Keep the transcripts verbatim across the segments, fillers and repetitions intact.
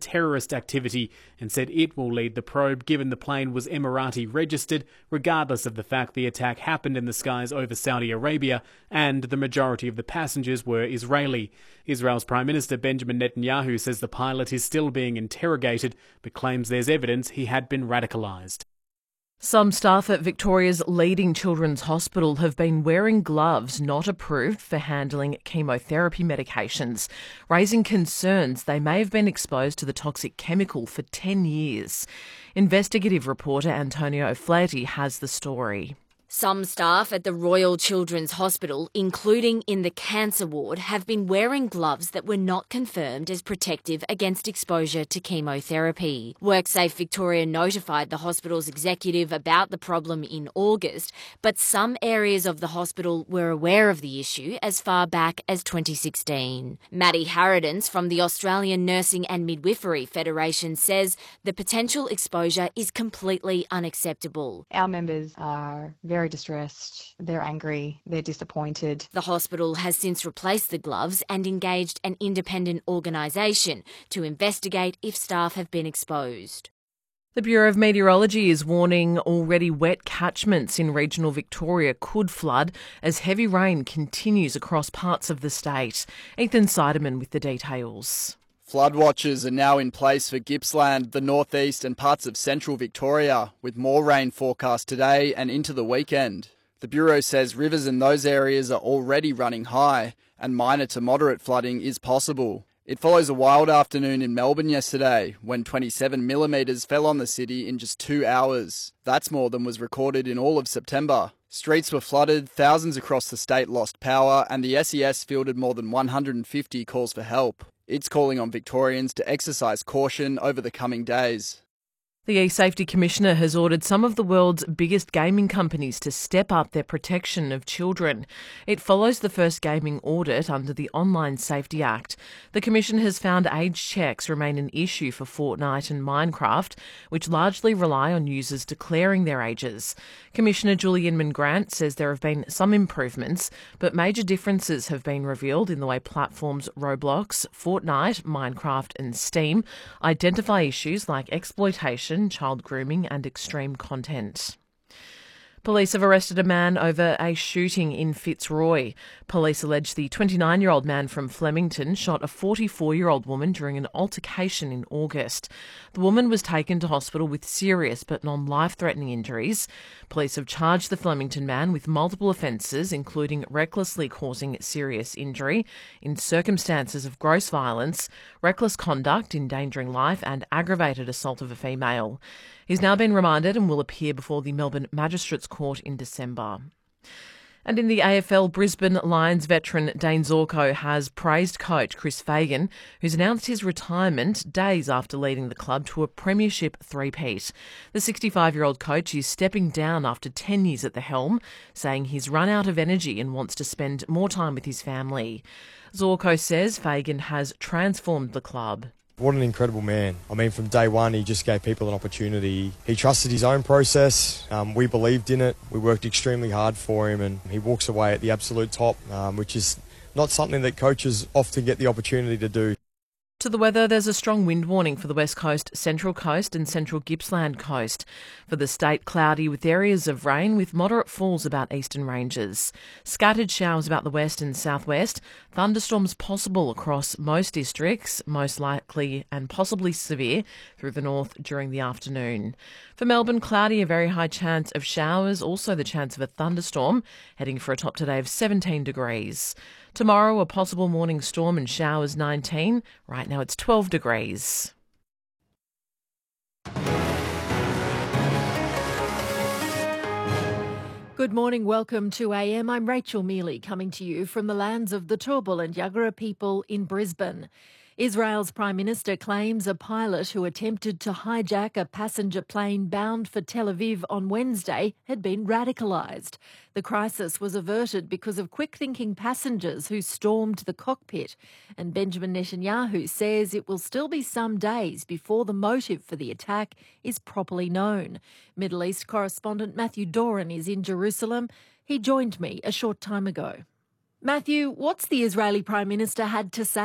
terrorist activity and said it will lead the probe given the plane was Emirati registered, regardless of the fact the attack happened in the skies over Saudi Arabia and the majority of the passengers were Israeli. Israel's Prime Minister Benjamin Netanyahu says the pilot is still being interrogated but claims there's evidence he had been radicalised. Some staff at Victoria's leading children's hospital have been wearing gloves not approved for handling chemotherapy medications, raising concerns they may have been exposed to the toxic chemical for ten years. Investigative reporter Antonio O'Flaherty has the story. Some staff at the Royal Children's Hospital, including in the cancer ward, have been wearing gloves that were not confirmed as protective against exposure to chemotherapy. WorkSafe Victoria notified the hospital's executive about the problem in August, but some areas of the hospital were aware of the issue as far back as twenty sixteen. Maddie Harridans from the Australian Nursing and Midwifery Federation says the potential exposure is completely unacceptable. Our members are very distressed, they're angry, they're disappointed. The hospital has since replaced the gloves and engaged an independent organisation to investigate if staff have been exposed. The Bureau of Meteorology is warning already wet catchments in regional Victoria could flood as heavy rain continues across parts of the state. Ethan Seidemann with the details. Flood watches are now in place for Gippsland, the northeast and parts of central Victoria, with more rain forecast today and into the weekend. The Bureau says rivers in those areas are already running high and minor to moderate flooding is possible. It follows a wild afternoon in Melbourne yesterday when twenty-seven millimetres fell on the city in just two hours. That's more than was recorded in all of September. Streets were flooded, thousands across the state lost power and the S E S fielded more than one hundred fifty calls for help. It's calling on Victorians to exercise caution over the coming days. The eSafety Commissioner has ordered some of the world's biggest gaming companies to step up their protection of children. It follows the first gaming audit under the Online Safety Act. The Commission has found age checks remain an issue for Fortnite and Minecraft, which largely rely on users declaring their ages. Commissioner Julie Inman-Grant says there have been some improvements, but major differences have been revealed in the way platforms Roblox, Fortnite, Minecraft and Steam identify issues like exploitation, child grooming and extreme content. Police have arrested a man over a shooting in Fitzroy. Police allege the twenty-nine-year-old man from Flemington shot a forty-four-year-old woman during an altercation in August. The woman was taken to hospital with serious but non-life-threatening injuries. Police have charged the Flemington man with multiple offences, including recklessly causing serious injury in circumstances of gross violence, reckless conduct, endangering life and aggravated assault of a female. He's now been remanded and will appear before the Melbourne Magistrates Court in December. And in the A F L, Brisbane Lions veteran Dane Zorko has praised coach Chris Fagan, who's announced his retirement days after leading the club to a premiership three-peat. The sixty-five-year-old coach is stepping down after ten years at the helm, saying he's run out of energy and wants to spend more time with his family. Zorko says Fagan has transformed the club. What an incredible man. I mean, from day one, he just gave people an opportunity. He trusted his own process. Um, we believed in it. We worked extremely hard for him, and he walks away at the absolute top, um, which is not something that coaches often get the opportunity to do. To the weather, there's a strong wind warning for the West Coast, Central Coast and Central Gippsland Coast. For the state, cloudy with areas of rain with moderate falls about eastern ranges. Scattered showers about the west and southwest. Thunderstorms possible across most districts, most likely and possibly severe through the north during the afternoon. For Melbourne, cloudy, a very high chance of showers, also the chance of a thunderstorm, heading for a top today of seventeen degrees. Tomorrow, a possible morning storm and showers, nineteen. Right now it's twelve degrees. Good morning, welcome to A M. I'm Rachel Mealy, coming to you from the lands of the Turrbal and Yagara people in Brisbane. Israel's Prime Minister claims a pilot who attempted to hijack a passenger plane bound for Tel Aviv on Wednesday had been radicalised. The crisis was averted because of quick-thinking passengers who stormed the cockpit. And Benjamin Netanyahu says it will still be some days before the motive for the attack is properly known. Middle East correspondent Matthew Doran is in Jerusalem. He joined me a short time ago. Matthew, what's the Israeli Prime Minister had to say?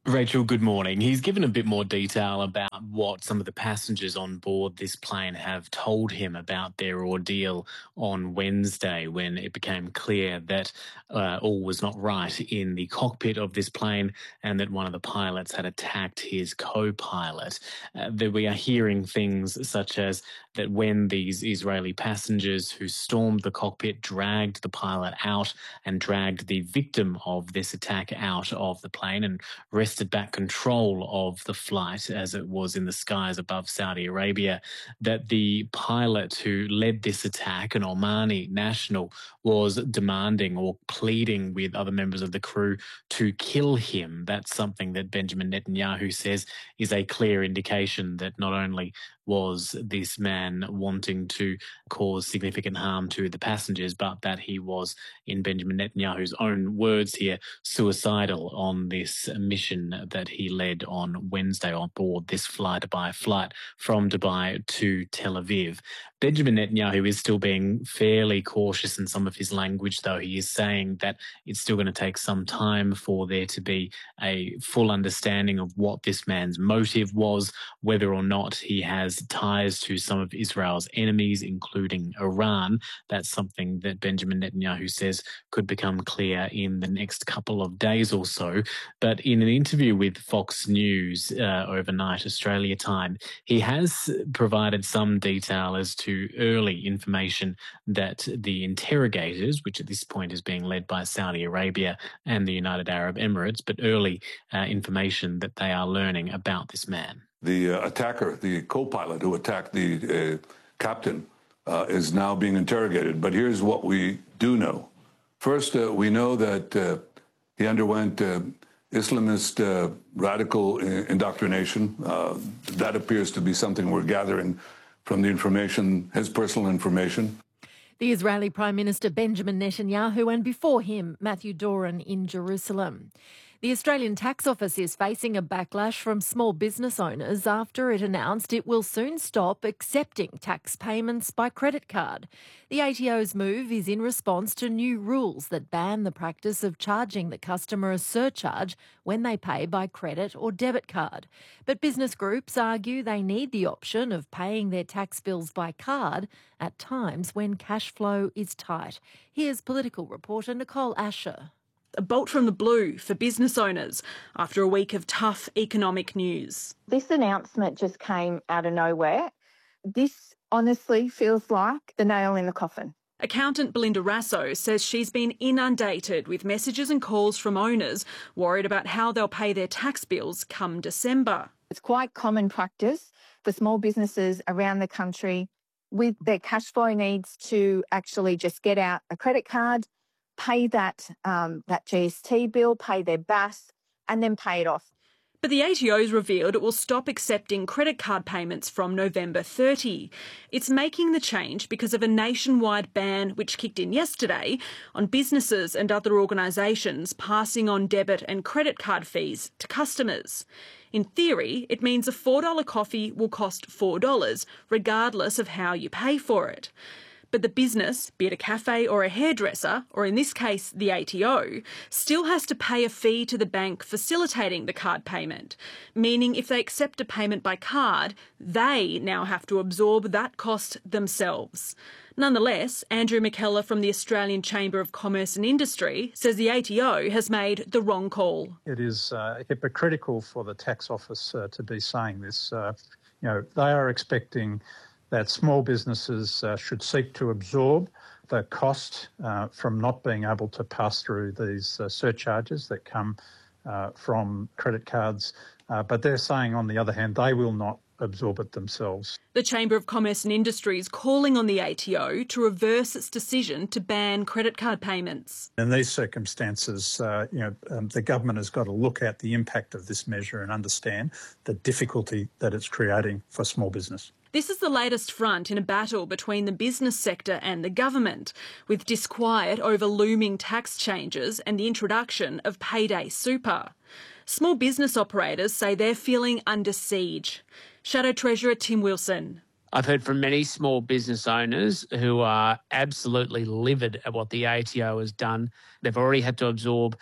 Rachel, good morning. He's given a bit more detail about what some of the passengers on board this plane have told him about their ordeal on Wednesday, when it became clear that uh, all was not right in the cockpit of this plane and that one of the pilots had attacked his co-pilot. Uh, that we are hearing things such as that when these Israeli passengers who stormed the cockpit dragged the pilot out and dragged the victim of this attack out of the plane and wrested back control of the flight as it was in the skies above Saudi Arabia, that the pilot who led this attack, an Omani national, was demanding or pleading with other members of the crew to kill him. That's something that Benjamin Netanyahu says is a clear indication that not only was this man wanting to cause significant harm to the passengers, but that he was, in Benjamin Netanyahu's own words here, suicidal on this mission that he led on Wednesday on board this fly-to-by flight from Dubai to Tel Aviv. Benjamin Netanyahu is still being fairly cautious in some of his language, though. He is saying that it's still going to take some time for there to be a full understanding of what this man's motive was, whether or not he has ties to some of Israel's enemies, including Iran. That's something that Benjamin Netanyahu says could become clear in the next couple of days or so. But in an interview with Fox News uh, overnight, Australia time, he has provided some detail as to early information that the interrogators, which at this point is being led by Saudi Arabia and the United Arab Emirates, but early uh, information that they are learning about this man. The uh, attacker, the co-pilot who attacked the uh, captain, uh, is now being interrogated. But here's what we do know. First, uh, we know that uh, he underwent uh, Islamist uh, radical indoctrination. Uh, that appears to be something we're gathering from the information, his personal information. The Israeli Prime Minister Benjamin Netanyahu, and before him, Matthew Doran in Jerusalem. The Australian Tax Office is facing a backlash from small business owners after it announced it will soon stop accepting tax payments by credit card. The A T O's move is in response to new rules that ban the practice of charging the customer a surcharge when they pay by credit or debit card. But business groups argue they need the option of paying their tax bills by card at times when cash flow is tight. Here's political reporter Nicole Asher. A bolt from the blue for business owners after a week of tough economic news. This announcement just came out of nowhere. This honestly feels like the nail in the coffin. Accountant Belinda Rasso says she's been inundated with messages and calls from owners worried about how they'll pay their tax bills come December. It's quite common practice for small businesses around the country with their cash flow needs to actually just get out a credit card, pay that um, that G S T bill, pay their B A S, and then pay it off. But the A T O's revealed it will stop accepting credit card payments from November thirtieth. It's making the change because of a nationwide ban which kicked in yesterday on businesses and other organisations passing on debit and credit card fees to customers. In theory, it means a four dollar coffee will cost four dollars, regardless of how you pay for it. But the business, be it a cafe or a hairdresser, or in this case the A T O, still has to pay a fee to the bank facilitating the card payment, meaning if they accept a payment by card, they now have to absorb that cost themselves. Nonetheless, Andrew McKellar from the Australian Chamber of Commerce and Industry says the A T O has made the wrong call. It is uh, hypocritical for the tax office uh, to be saying this. Uh, you know, they are expecting that small businesses uh, should seek to absorb the cost uh, from not being able to pass through these uh, surcharges that come uh, from credit cards. Uh, but they're saying, on the other hand, they will not absorb it themselves. The Chamber of Commerce and Industry is calling on the A T O to reverse its decision to ban credit card payments. In these circumstances, uh, you know, um, the government has got to look at the impact of this measure and understand the difficulty that it's creating for small business. This is the latest front in a battle between the business sector and the government, with disquiet over looming tax changes and the introduction of payday super. Small business operators say they're feeling under siege. Shadow Treasurer Tim Wilson. I've heard from many small business owners who are absolutely livid at what the A T O has done. They've already had to absorb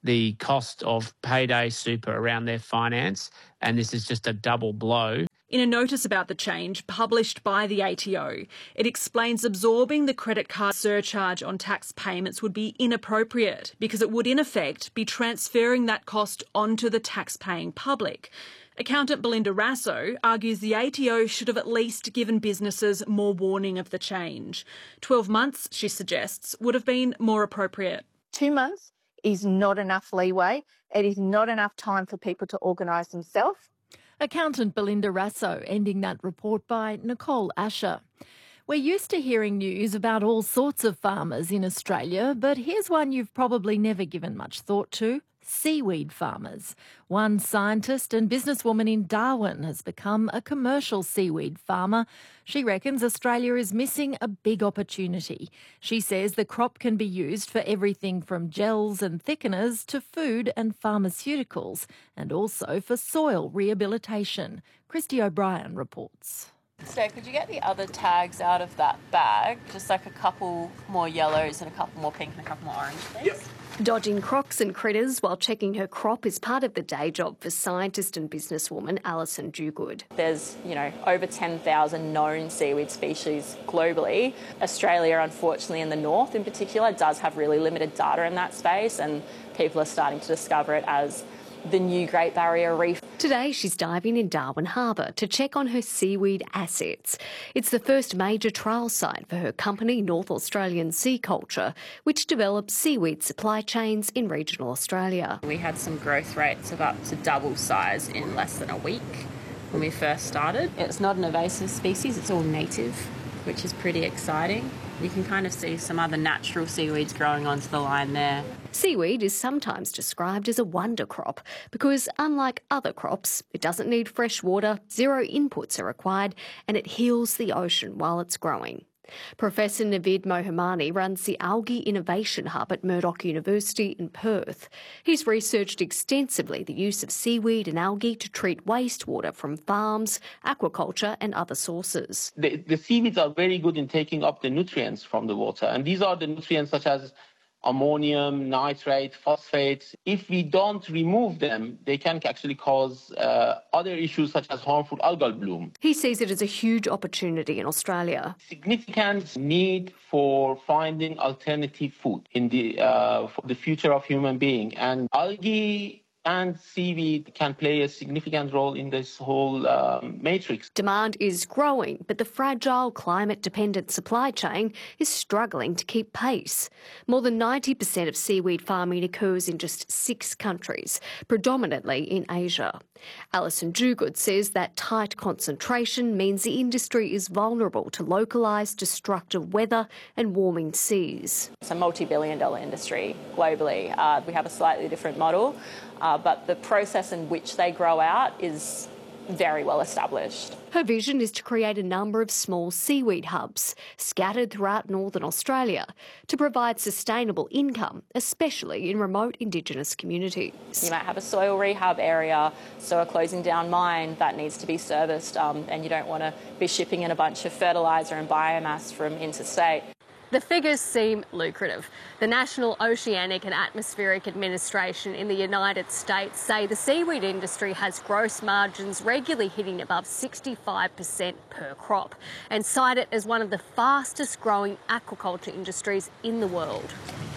the cost of payday super around their finance, and this is just a double blow. In a notice about the change published by the A T O, it explains absorbing the credit card surcharge on tax payments would be inappropriate because it would in effect be transferring that cost onto the tax-paying public. Accountant Belinda Rasso argues the A T O should have at least given businesses more warning of the change. Twelve months, she suggests, would have been more appropriate. Two months is not enough leeway. It is not enough time for people to organise themselves. Accountant Belinda Rasso ending that report by Nicole Asher. We're used to hearing news about all sorts of farmers in Australia, but here's one you've probably never given much thought to: seaweed farmers. One scientist and businesswoman in Darwin has become a commercial seaweed farmer. She reckons Australia is missing a big opportunity. She says the crop can be used for everything from gels and thickeners to food and pharmaceuticals, and also for soil rehabilitation. Christy O'Brien reports. So could you get the other tags out of that bag? Just like a couple more yellows and a couple more pink and a couple more orange, please. Yep. Dodging crocs and critters while checking her crop is part of the day job for scientist and businesswoman Alison Dugood. There's, you know, over ten thousand known seaweed species globally. Australia, unfortunately, in the north in particular, does have really limited data in that space, and people are starting to discover it as the new Great Barrier Reef. Today she's diving in Darwin Harbour to check on her seaweed assets. It's the first major trial site for her company, North Australian Sea Culture, which develops seaweed supply chains in regional Australia. We had some growth rates of up to double size in less than a week when we first started. It's not an invasive species, it's all native, which is pretty exciting. You can kind of see some other natural seaweeds growing onto the line there. Seaweed is sometimes described as a wonder crop because, unlike other crops, it doesn't need fresh water, zero inputs are required, and it heals the ocean while it's growing. Professor Navid Mohammadi runs the Algae Innovation Hub at Murdoch University in Perth. He's researched extensively the use of seaweed and algae to treat wastewater from farms, aquaculture and other sources. The, the seaweeds are very good in taking up the nutrients from the water, and these are the nutrients such as ammonium, nitrate, phosphates. If we don't remove them, they can actually cause uh, other issues such as harmful algal bloom. He sees it as a huge opportunity in Australia. Significant need for finding alternative food in the uh, for the future of human being, and algae and seaweed can play a significant role in this whole um, matrix. Demand is growing, but the fragile climate-dependent supply chain is struggling to keep pace. More than ninety percent of seaweed farming occurs in just six countries, predominantly in Asia. Alison Dugood says that tight concentration means the industry is vulnerable to localised destructive weather and warming seas. It's a multi-billion dollar industry globally. Uh, we have a slightly different model. Uh, but the process in which they grow out is very well established. Her vision is to create a number of small seaweed hubs scattered throughout northern Australia to provide sustainable income, especially in remote Indigenous communities. You might have a soil rehab area, so a closing down mine that needs to be serviced, um, and you don't want to be shipping in a bunch of fertiliser and biomass from interstate. The figures seem lucrative. The National Oceanic and Atmospheric Administration in the United States say the seaweed industry has gross margins regularly hitting above sixty-five percent per crop and cite it as one of the fastest growing aquaculture industries in the world.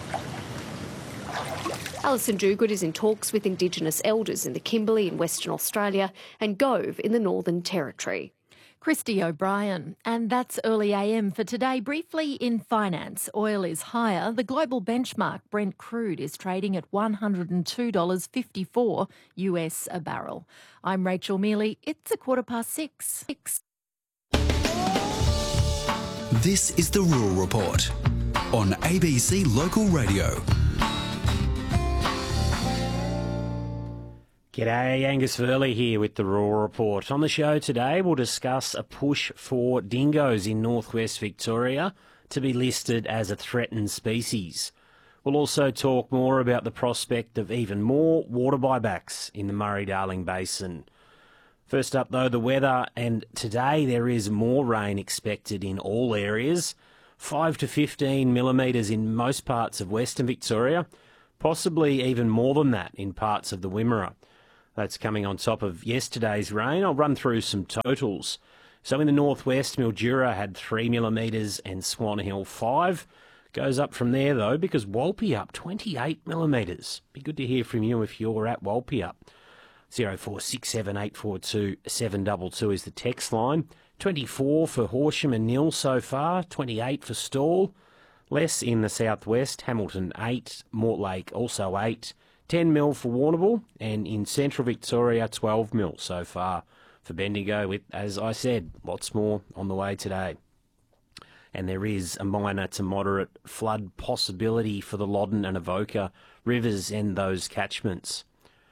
Alison Dugood is in talks with Indigenous elders in the Kimberley in Western Australia and Gove in the Northern Territory. Christy O'Brien. And that's Early A M for today. Briefly in finance, oil is higher. The global benchmark Brent crude is trading at one hundred two dollars fifty-four U S a barrel. I'm Rachel Mealy. It's a quarter past six. six. This is the Rural Report on A B C Local Radio. G'day, Angus Verley here with the Rural Report. On the show today, we'll discuss a push for dingoes in northwest Victoria to be listed as a threatened species. We'll also talk more about the prospect of even more water buybacks in the Murray-Darling Basin. First up, though, the weather, and today there is more rain expected in all areas, five to fifteen millimetres in most parts of Western Victoria, possibly even more than that in parts of the Wimmera. That's coming on top of yesterday's rain. I'll run through some totals. So in the northwest, Mildura had three millimetres and Swan Hill five. Goes up from there, though, because Walpy up twenty-eight millimetres. Be good to hear from you if you're at Walpy up. zero four six seven eight four two seven two two is the text line. twenty-four for Horsham and Nil so far. twenty-eight for Stawell. Less in the southwest. Hamilton eight. Mortlake also eight. ten mil for Warrnambool. And in central Victoria, twelve mil so far for Bendigo, with, as I said, lots more on the way today. And there is a minor to moderate flood possibility for the Loddon and Avoca rivers and those catchments.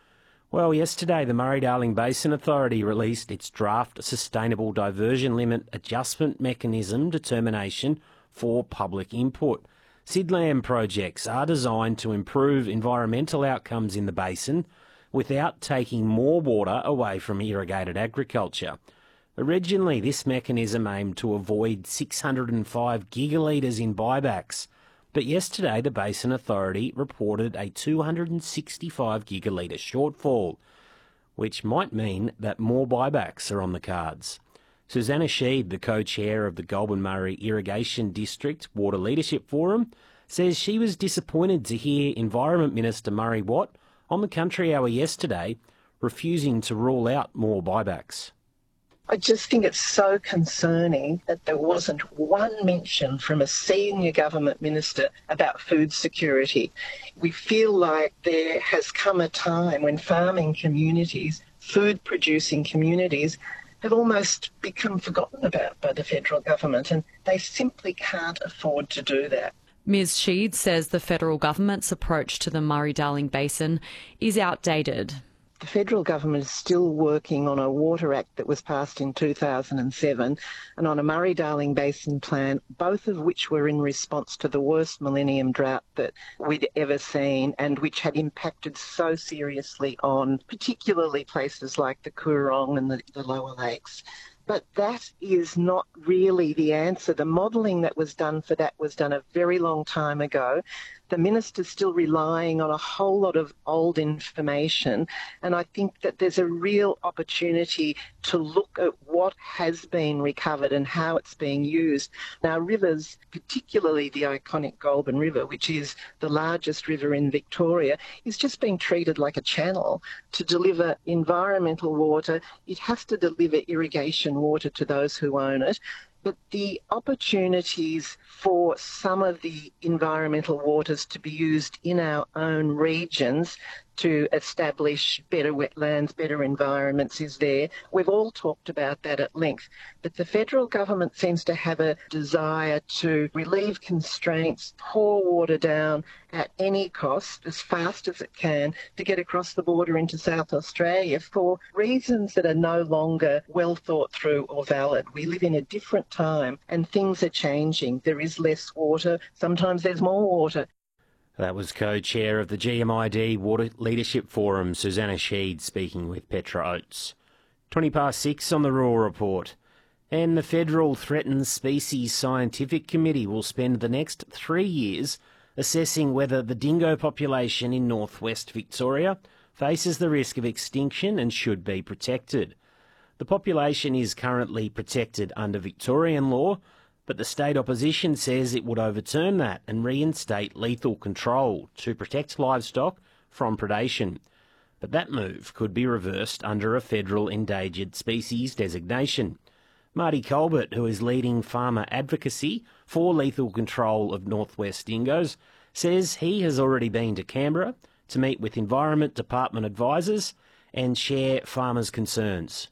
Well, yesterday the Murray-Darling Basin Authority released its draft Sustainable Diversion Limit Adjustment Mechanism determination for public input. SIDLAM projects are designed to improve environmental outcomes in the basin without taking more water away from irrigated agriculture. Originally, this mechanism aimed to avoid six hundred five gigalitres in buybacks, but yesterday the Basin Authority reported a two hundred sixty-five gigalitre shortfall, which might mean that more buybacks are on the cards. Susanna Sheed, the co-chair of the Goulburn Murray Irrigation District Water Leadership Forum, says she was disappointed to hear Environment Minister Murray Watt on the Country Hour yesterday refusing to rule out more buybacks. I just think it's so concerning that there wasn't one mention from a senior government minister about food security. We feel like there has come a time when farming communities, food-producing communities, have almost become forgotten about by the federal government, and they simply can't afford to do that. Ms Sheed says the federal government's approach to the Murray-Darling Basin is outdated. The federal government is still working on a Water Act that was passed in two thousand seven and on a Murray-Darling Basin plan, both of which were in response to the worst millennium drought that we'd ever seen and which had impacted so seriously on particularly places like the Coorong and the, the lower lakes. But that is not really the answer. The modelling that was done for that was done a very long time ago. The minister's still relying on a whole lot of old information, and I think that there's a real opportunity to look at what has been recovered and how it's being used. Now, rivers, particularly the iconic Goulburn River, which is the largest river in Victoria, is just being treated like a channel to deliver environmental water. It has to deliver irrigation water to those who own it. But the opportunities for some of the environmental waters to be used in our own regions to establish better wetlands, better environments is there. We've all talked about that at length. But the federal government seems to have a desire to relieve constraints, pour water down at any cost as fast as it can to get across the border into South Australia for reasons that are no longer well thought through or valid. We live in a different time and things are changing. There is less water. Sometimes there's more water. That was co-chair of the G M I D Water Leadership Forum, Susanna Sheed, speaking with Petra Oates. twenty past six on the Rural Report. And the Federal Threatened Species Scientific Committee will spend the next three years assessing whether the dingo population in northwest Victoria faces the risk of extinction and should be protected. The population is currently protected under Victorian law, but the state opposition says it would overturn that and reinstate lethal control to protect livestock from predation. But that move could be reversed under a federal endangered species designation. Marty Colbert, who is leading farmer advocacy for lethal control of northwest dingoes, says he has already been to Canberra to meet with Environment Department advisors and share farmers' concerns.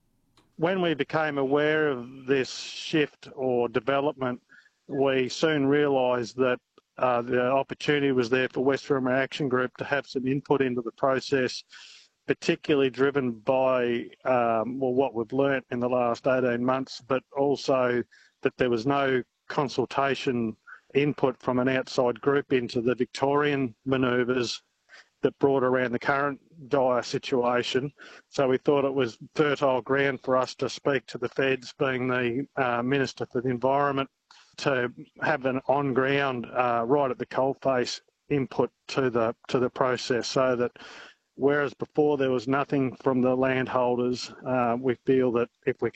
When we became aware of this shift or development, we soon realised that uh, the opportunity was there for West Wimmera Action Group to have some input into the process, particularly driven by um, well, what we've learnt in the last eighteen months, but also that there was no consultation input from an outside group into the Victorian manoeuvres that brought around the current dire situation. So we thought it was fertile ground for us to speak to the Feds, being the uh, Minister for the Environment, to have an on-ground, uh, right at the coalface input to the to the process, so that whereas before there was nothing from the landholders, uh, we feel that if we